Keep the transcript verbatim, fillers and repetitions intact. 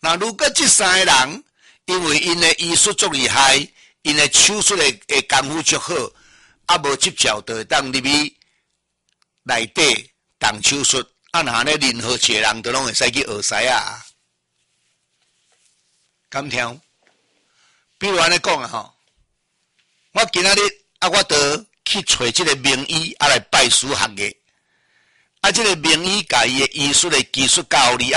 那如果这三个人，因为因的医术足厉害，因的手术的的功夫足好，啊无执照就会当入去内底动手术，啊那呢任何一个人都拢会使去学师啊。敢听？比如安尼讲啊吼，我今仔日啊，我得去找这个名医啊来拜师学艺，啊，这个名医甲伊的医术的技术教你。